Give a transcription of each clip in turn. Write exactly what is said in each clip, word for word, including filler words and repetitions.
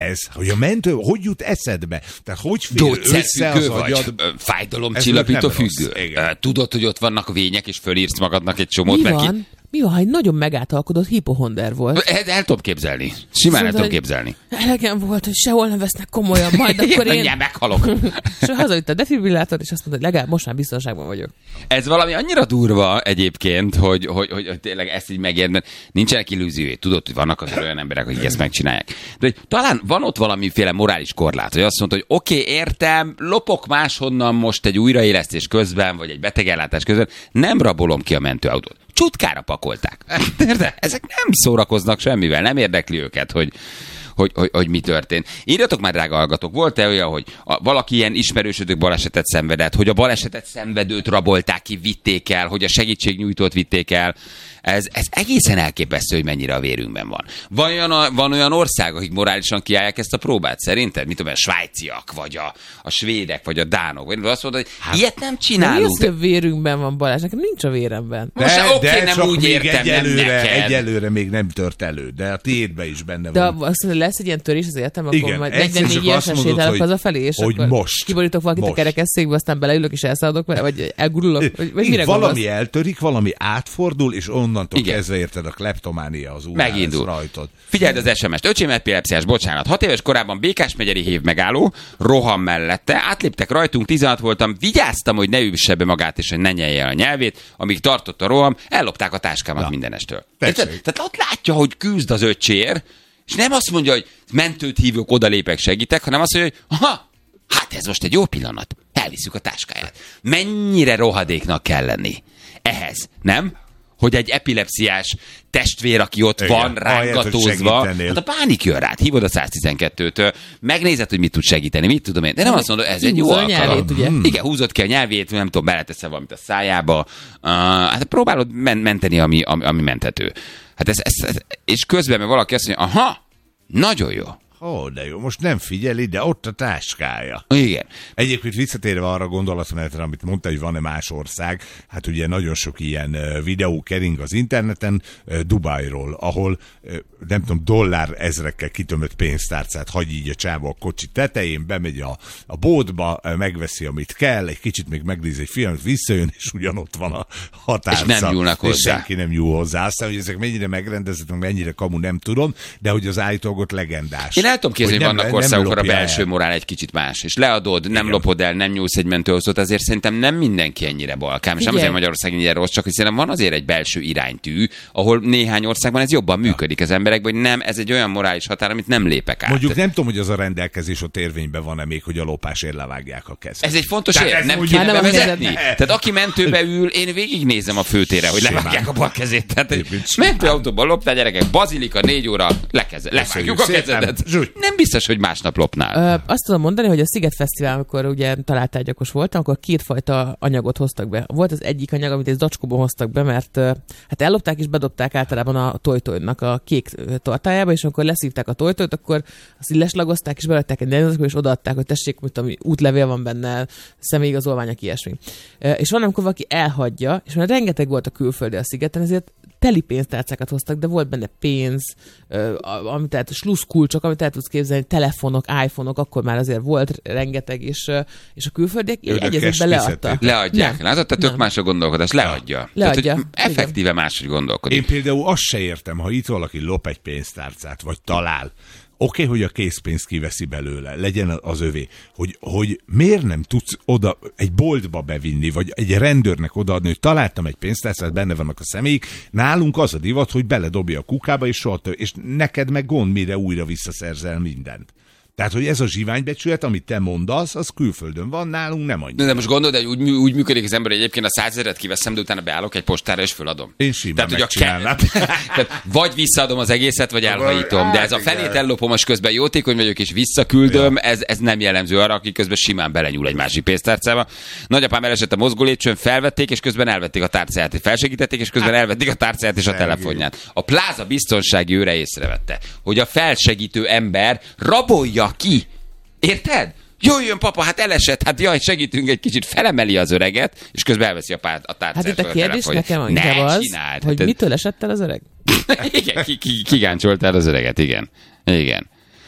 ez, hogy a mentő, hogy jut eszedbe? Tehát hogy fér össze az agyad? Fájdalomcsillapító függő. Tudod, hogy ott vannak a vények, és fölírsz magadnak egy csomót. Mi mert van? Ki... Mi van, ha egy nagyon megátalkodott hipohonder volt? El, el tudom képzelni. Simán el tudom képzelni. Elegem volt, hogy sehol nem vesznek komolyan, majd akkor én... én meghalok. És hazavitt a defibrillátor, és azt mondta, hogy legalább most már biztonságban vagyok. Ez valami annyira durva egyébként, hogy, hogy, hogy, hogy tényleg ezt így megérd, mert nincsenek illúziói. Tudod, hogy vannak azért olyan emberek, akik ezt megcsinálják. De hogy talán van ott valamiféle morális korlát, hogy azt mondta, hogy oké, okay, értem, lopok máshonnan most egy újraélesztés közben, vagy egy betegellátás közben, nem rabolom ki a mentőautót. Csutkára pakolták. De ezek nem szórakoznak semmivel, nem érdekli őket, hogy, hogy, hogy, hogy mi történt. Írjatok már, drága hallgatók, volt-e olyan, hogy a, valaki ilyen ismerősödök balesetet szenvedett, hogy a balesetet szenvedőt rabolták ki, vitték el, hogy a segítségnyújtót vitték el. Ez, ez egészen elképesztő, hogy mennyire a vérünkben van. Van olyan, van olyan ország, akik morálisan kiállják ezt a próbát, szerinted? Mit tudom, a svájciak, vagy a, a svédek, vagy a dánok. Vagy azt mondod, hogy hát, ilyet nem csinálunk. Mi az, hogy a vérünkben van, Balázs? Nekem nincs a véremben. De, Most de, oké, de nem csak úgy még értem, egyelőre, nem neked. egyelőre még nem tört elő, de a tiédben is benne de van. De azt mondja, lesz egy ilyen törés az életem, akkor igen, majd negyvennégy évesen sétálok hazafelé, és hogy akkor most, kiborítok valakit most. a kerekesszékbe, aztán beleülök, és elszaladok vele, vagy elgurulok, vagy, vagy mire valami gondolsz? eltörik, valami átfordul, és onnantól igen. kezdve érted a kleptománia az úrá megindul. Rajtod. Figyeld az es em est. Öcsém epilepsziás, bocsánat. Hat éves korában Békás megyeri hév megálló, roham mellette, átléptek rajtunk, tizenhat voltam, vigyáztam, hogy ne üsse be magát, és hogy ne nyelje a nyelvét, amíg tartott a roham, ellopták a táskámat mindenestől. Tehát ott látja, hogy küzd az öcsér, és nem azt mondja, hogy mentőt hívok, odalépek, segítek, hanem azt mondja, hogy aha, hát ez most egy jó pillanat, elviszük a táskáját. Mennyire rohadéknak kell lenni ehhez, nem? Hogy egy epilepsziás testvér, aki ott igen, van, rángatózva, hát a pánik jön rád, hívod a száztizenketőt, megnézed, hogy mit tud segíteni, mit tudom én, de nem azt mondod, ez egy jó alkalom. Hmm. Igen, húzod ki a nyelvét, nem tudom, beleteszel valamit a szájába, uh, hát próbálod men- menteni, ami, ami, ami menthető. Hát ez, ez, ez, és közben, mert valaki azt mondja, aha, nagyon jó. Ó, de jó, most nem figyeli, de ott a táskája. Igen. Egyébként visszatérve arra gondolatmenetre, amit mondta, hogy van-e más ország, hát ugye nagyon sok ilyen videó kering az interneten Dubajról, ahol nem tudom, dollár ezrekkel kitömött pénztárcát hagy így a csáva a kocsi tetején, bemegy a, a bódba, megveszi, amit kell, egy kicsit még megnéz egy filmet, visszajön, és ugyanott van a határca. És nem nyúlnak hozzá. És senki nem nyúl hozzá. Aztán, hogy ezek mennyire megrendezett, mennyire kamu, nem tudom, de hogy az állítólag ott legendás. Én el tudom képzelni, hogy vannak országokra a belső el. morál egy kicsit más, és leadod, nem igen. lopod el, nem nyúlsz egy mentőhozót, azért szerintem nem mindenki ennyire balkám, és nem azért Magyarország ennyire rossz, csak hiszen van azért egy belső iránytű, ahol néhány országban ez jobban működik ja. az emberekben, hogy nem, ez egy olyan morális határ, amit nem lépek át. Mondjuk nem tudom, hogy az a rendelkezés ott érvényben van-e még, hogy a lopásért levágják a kezet. Ez egy fontos ér, nem kéne nem bevezetni. Tehát aki mentőbe ül, én végignézem a főtére, hogy levágják a bal kezét. Tehát mentőautóban loptál, gyerekek, bazilika, négy óra, levágjuk a kezedet. Nem biztos, hogy másnap lopnál. Ö, azt tudom mondani, hogy a Sziget Fesztivál, amikor ugye találtárgyakos voltam, akkor kétfajta anyagot hoztak be. Volt az egyik anyag, amit egy zacskóban hoztak be, mert hát ellopták és bedobták általában a tojtojnak a kék tartájába, és amikor leszívták a tojtojt, akkor azt így leslagozták, és belettek egy negyedzacskóba, és odaadták, hogy tessék, mit tudom, útlevél van benne, személyigazolványok, ilyesmi. És van, amikor valaki elhagyja, és már rengeteg volt a külföldi a szigeten, ezért teli pénztárcákat hoztak, de volt benne pénz, amit tehát sluszkulcsok, amit el tudsz képzelni, telefonok, iPhone-ok, akkor már azért volt rengeteg, és, és a külföldiek egyezetben leadta. Leadják. Látod, te tök más a gondolkodás. Leadja. Leadja. Tehát, effektíve máshogy gondolkodik. Én például azt se értem, ha itt valaki lop egy pénztárcát, vagy talál, oké, okay, hogy a készpénzt kiveszi belőle, legyen az övé, hogy, hogy miért nem tudsz oda egy boltba bevinni, vagy egy rendőrnek odaadni, hogy találtam egy pénztárcát, benne vannak a személyik, nálunk az a divat, hogy beledobja a kukába, és soha tő, és neked meg gond, mire újra visszaszerzel mindent. Tehát, hogy ez a zsiványbecsület, amit te mondasz, az külföldön van, nálunk nem annyira. De most gondolod, hogy úgy, úgy működik az ember, hogy egyébként a százezret kiveszem, de utána beállok egy postára és föladom. Én simán megcsinálnám. Ke... Tehát vagy visszaadom az egészet, vagy elhajítom. De ez a felét ellopom, most közben jótékony vagyok, és visszaküldöm, ja. ez, ez nem jellemző arra, aki közben simán belenyúl egy másik pénztárcába. Nagyapám elesett a mozgó lépcsőn, felvették, és közben elvették a tárcáját, felsegítették, és közben elvették a tárcáját és a telefonját. A pláza biztonsági őre észrevette, hogy a felsegítő ember rabolja ki. Érted? Jöjjön, papa, hát elesett, hát jaj, segítünk egy kicsit, felemeli az öreget, és közben elveszi a, pár, a tárcát. Hát itt a kérdés a nekem inkább az, csináld, hogy hát mitől esett el az öreg? igen, kigáncsoltál az öreget, igen. Igen.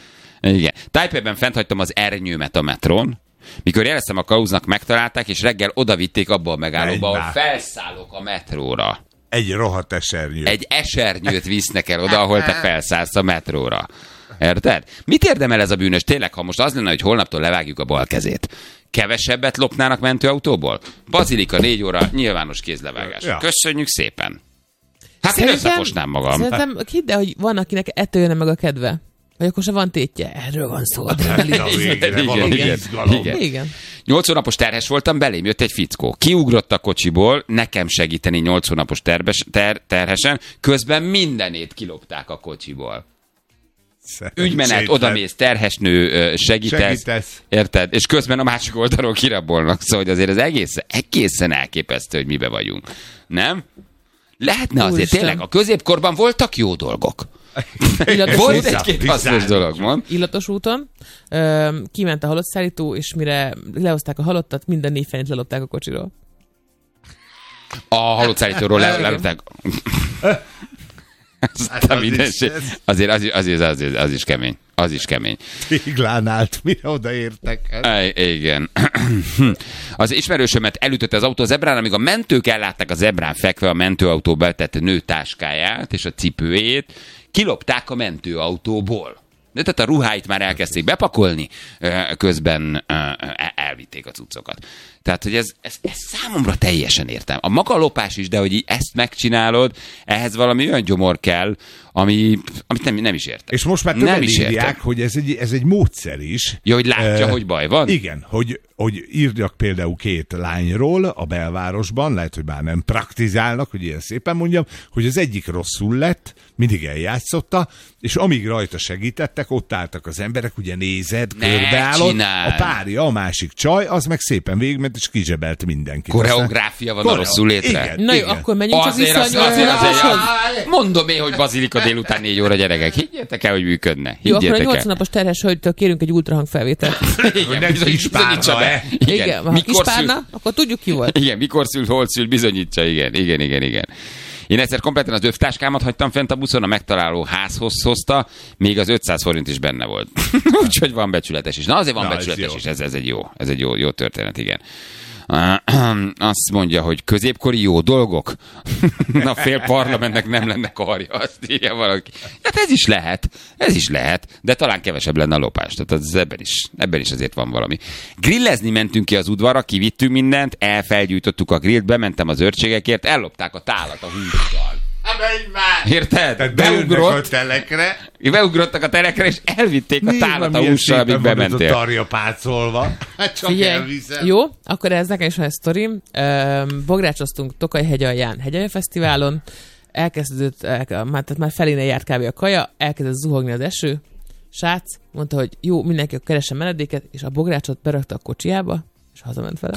Igen. Taipeiben fent hagytam az ernyőmet a metrón, mikor jeleztem a kalauznak, megtalálták, és reggel odavitték abba a megállóba, ahol felszállok a metróra. Egy rohadt esernyőt. Egy esernyőt visznek el oda, ahol te felszállsz a metróra. Érted? Mit érdemel ez a bűnös? Tényleg, ha most az lenne, hogy holnaptól levágjuk a bal kezét, kevesebbet lopnának mentőautóból? Bazilika, négy óra, nyilvános kézlevágás. Ja. Köszönjük szépen. Hát én összefosnám magam. Szerintem hidd el, hogy van, akinek ettől jönne meg a kedve. Vagy akkor se van tétje. Erről van szó. Igen. Nyolc hónapos terhes voltam, belém jött egy fickó. Kiugrott a kocsiból, nekem segíteni nyolc hónapos terbes, ter, terhesen, közben mindenét kilopták a kocsiból. Ügymenet, odamész, terhesnő, segítesz, segítesz, érted? És közben a másik oldalról kirabolnak. Szóval hogy azért az egészen, egészen elképesztő, hogy mibe vagyunk. Nem? Lehetne azért Úristen. Tényleg, a középkorban voltak jó dolgok. Volt egy-két hasznos dolog, mond. Illatos úton ö, kiment a halottszállító, és mire lehozták a halottat, minden négy fenyt lelopták a kocsiról. A halottszállítóról le, lelopták. Hát az mindenség. Azért az, az, az, az, az is kemény. Az is kemény. Téglán állt, mire odaértek. Igen. Az ismerősömet elütötte az autó a zebrán, amíg a mentők ellátták a zebrán fekve a mentőautó betett nő táskáját és a cipőjét, kilopták a mentőautóból. De tehát a ruháit már elkezdték bepakolni, közben elvitték a cuccokat. Tehát, hogy ez, ez, ez számomra teljesen értem. A maga lopás is, de hogy ezt megcsinálod, ehhez valami olyan gyomor kell, ami, amit nem, nem is értem. És most már többen írják, hogy ez egy, ez egy módszer is. Ja, hogy látja, uh, hogy baj van? Igen, hogy, hogy írjak például két lányról a belvárosban, lehet, hogy már nem praktizálnak, hogy ilyen szépen mondjam, hogy az egyik rosszul lett, mindig eljátszotta, és amíg rajta segítettek, ott álltak az emberek, ugye nézed, körbeállod, a párja, a másik csaj, az meg szépen végigment, és kizsebelt mindenkit. Koreográfia van a rosszul létre. Igen, Na jó, igen. Akkor menjünk csak vissza az, az, az, az, mondom én, hogy Bazilika délután négy óra, gyerekek. Higgyétek el, hogy működne. Jó, akkor a nyolc napos terhes hölgytől kérünk egy ultrahangfelvételt. Igen, nem bizonyítsa be. Igen, igen. Ha kispárna, akkor tudjuk ki volt. Igen, mikor szült, hol szült, bizonyítsa. Igen, igen, igen, igen. Én egyszer kompletten az övtáskámat hagytam fent a buszon, a megtaláló házhoz hozta, még az ötszáz forint is benne volt. Úgyhogy van becsületes is. Na azért van Na, becsületes ez is, ez, ez egy jó, ez egy jó, jó történet, igen. Azt mondja, hogy középkori jó dolgok. Na, fél parlamentnek nem lenne karja, azt írja valaki. Hát ez is lehet, ez is lehet, de talán kevesebb lenne a lopás. Tehát az ebben is, ebben is azért van valami. Grillezni mentünk ki az udvarra, kivittünk mindent, elfelgyújtottuk a grillt, bementem az őrségekért, ellopták a tálat a hússal. Érted? Tehát beugrott a telekre. Beugrottak a telekre, és elvitték a tálat a hússal, amíg bementél. Tarja pácolva. Hát csak Figyelj, elviszem. Jó, akkor ez nekem is van egy sztorim. Bográcsoztunk Tokaj-hegy alján Hegyalja Fesztiválon. Elkezdődött, el, már, tehát már felénél járt kb. A kaja, elkezdett zuhogni az eső. Srác mondta, hogy jó, mindenki keresse menedéket, és a bográcsot berakta a kocsiába, és hazament vele.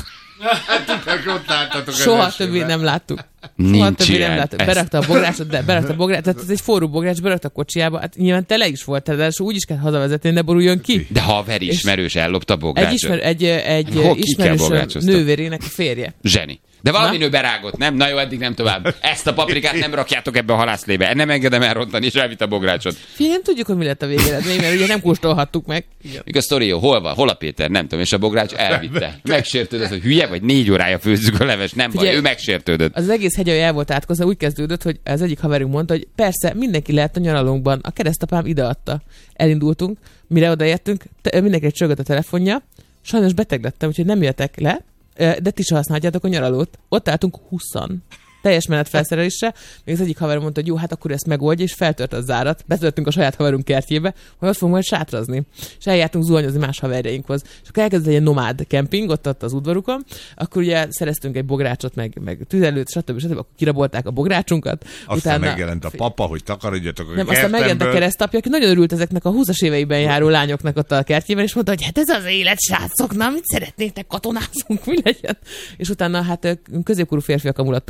Soha többé nem láttuk. Soha többé nem láttuk. Berakta a bográcsot, de berakta a bográcsot, tehát ez egy forró bogrács, berakta a kocsiába, hát nyilván tele is volt, tehát úgy is kell hazavezetni, ne boruljon ki. De haver ismerős ellopta a bográcsot. Egy, ismer, egy, egy ismerős nővérének a férje. Zseni. De valami nő berágott, nem? Na jó, eddig nem tovább. Ezt a paprikát nem rakjátok ebbe a halászlébe. Nem engedem elrontani, és elvitt a bográcsot. Figyelj, nem tudjuk, hogy mi lett a végeredmény, mert ugye nem kóstolhattuk meg. Még a sztori jó, hol van? Hol a Péter? Nem tudom, és a bogrács elvitte. Megsértődött, hogy hülye vagy, négy órája főzzük a leves. Nem Figyelj, baj, ő megsértődött. Az egész hegyalja el volt átkozva, úgy kezdődött, hogy az egyik haverunk mondta, hogy persze mindenki lehet a nyaralónkban. A keresztapám ideadta. Elindultunk, mire odaértünk, mindenki csörgött a telefonja. Sajnos beteg lettem, úgyhogy nem jöttek le. De ti se használjátok a nyaralót. Ott álltunk húszan. Teljes menetfelszerelésre. Még az egyik haverom mondta, hogy jó, hát akkor ezt megoldja, és feltört a zárat. Betörtünk a saját haverunk kertjébe, hogy ott fogunk majd sátrazni. És eljártunk zuhanyozni más haverjainkhoz. És akkor elkezdett egy nomád kemping, ott, ott az udvarukon. Akkor ugye szereztünk egy bográcsot, meg, meg tüzelőt, stb. stb. Akkor kirabolták a bográcsunkat. Aztán Utána... megjelent a papa, hogy takarodjatok a Nem, aztán megjelent a keresztapja, aki nagyon örült ezeknek a húszas éveiben járó lányoknak ott a kertjében, és mondta, hogy hát ez az élet, srácok, na, mit szeretnétek, katonázunk, mi legyen? És utána hát középkorú férfiak mulattuk az időt.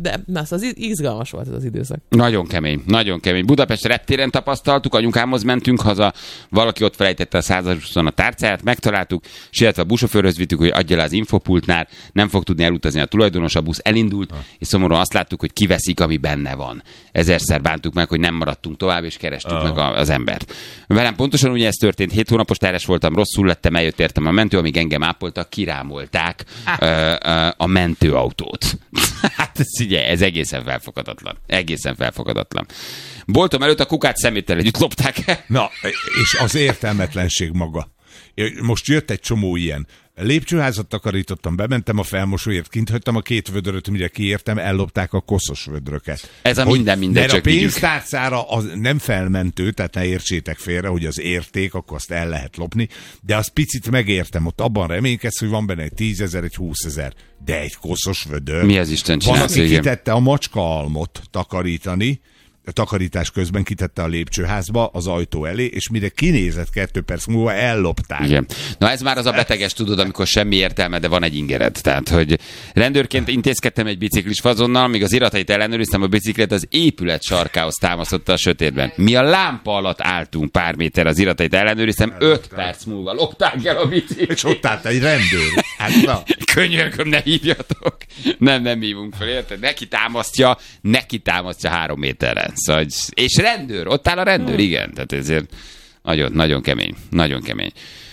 de na, az izgalmas volt ez az időszak. Nagyon kemény, nagyon kemény. Budapest reptéren tapasztaltuk, anyukámhoz mentünk haza, valaki ott felejtette a százasban a tárcáját, megtaláltuk, sietve a buszsofőrhöz vittük, hogy adja le az infopultnál, nem fog tudni elutazni a tulajdonos, a busz elindult, ha. és szomorúan azt láttuk, hogy kiveszik, ami benne van. Ezerszer bántuk meg, hogy nem maradtunk tovább, és kerestük ha. meg a, az embert. Velem pontosan ugye ez történt, hét hónapos terhes voltam, rosszul lettem, eljött értem a mentő, amíg engem ápoltak, kirámolták ah. ö, ö, a mentőautót. Hát ez, ugye, ez egészen felfogadatlan. Egészen felfogadatlan. Boltom előtt a kukát szeméttel együtt lopták el. Na, és az értelmetlenség maga. Most jött egy csomó ilyen. Lépcsőházat takarítottam, bementem a felmosóért, kint hagytam a két vödröt, mire kiértem, ellopták a koszos vödröket. Ez a minden, minden, mert csak a pénztárcára az nem felmentő, tehát ne értsétek félre, hogy az érték, akkor azt el lehet lopni, de az picit megértem, ott abban reménykedsz, hogy van benne egy tízezer, egy húszezer, de egy koszos vödör. Mi az Isten csinálsz? Van, aki kitette a macskaalmot takarítani, a takarítás közben kitette a lépcsőházba az ajtó elé, és mire kinézett kettő perc múlva, ellopták. Igen. Na ez már az a beteges, tudod, amikor semmi értelme, de van egy ingered. Tehát, hogy rendőrként intézkedtem egy biciklis fazonnal, míg az iratait ellenőriztem, a biciklet az épület sarkához támasztotta a sötétben. Mi a lámpa alatt álltunk pár méter, az iratait ellenőriztem, öt perc múlva lopták el a biciklet. És ott állt egy rendőr. Hát, na. Könyörgöm, ne hívjatok. Nem, nem hívunk fel, érted? Neki támasztja, neki támasztja három méterre. Szóval, és rendőr, ott áll a rendőr, igen. Tehát ezért nagyon, nagyon kemény, nagyon kemény.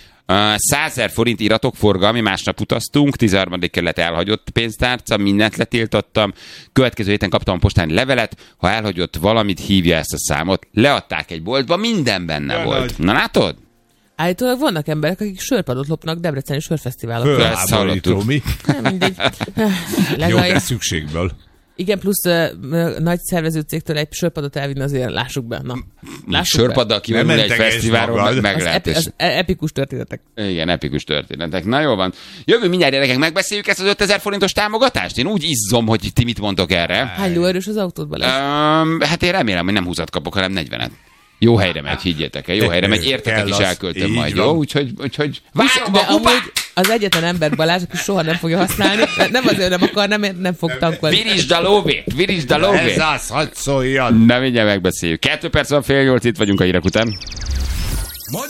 százezer forint iratok forgalmi, másnap utaztunk, tizenharmadik kerület elhagyott pénztárca, mindent letiltottam. Következő héten kaptam a postán levelet, ha elhagyott valamit, hívja ezt a számot. Leadták egy boltba, minden benne ja, volt. Na látod? Állítólag vannak emberek, akik sörpadot lopnak Debreceni sörfesztiválon. Fölháborító, mi? Nem, mindegy. Jó, de szükségből. Igen, plusz uh, nagy szervezőcégtől egy sörpadot elvinni azért lássuk be. Na, lássuk sörpaddal kimenül egy fesztiválról, meg, meg az lehet. Epi, az epikus történetek. Igen, epikus történetek. Na jó van. Jövő mindjárt gyerekek, megbeszéljük ezt az ötezer forintos támogatást? Én úgy izzom, hogy ti mit mondtok erre. Hány lóerős az autódban lesz? Um, hát én remélem, hogy nem húszat kapok, hanem negyvenet. Jó helyre megy, higgyétek el. Jó helyre megy, értetek is elköltöm majd, jó? Úgyhogy, úgyhogy várom a kupát! Az egyetlen ember Balázs, aki soha nem fogja használni. Nem azért nem akar, nem, nem fog tankolni. Virisd a lóvét, virisd a lóvét! Ez az, hadd szóljon! Na mindjárt megbeszéljük. Kettő perc van, fél nyolc, itt vagyunk a hírek után.